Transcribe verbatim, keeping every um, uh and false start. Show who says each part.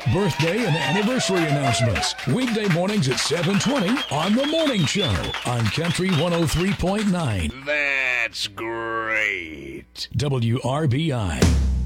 Speaker 1: birthday and anniversary announcements. Weekday mornings at seven twenty on The Morning Show on Country one oh three point nine.
Speaker 2: That's great.
Speaker 1: W R B I.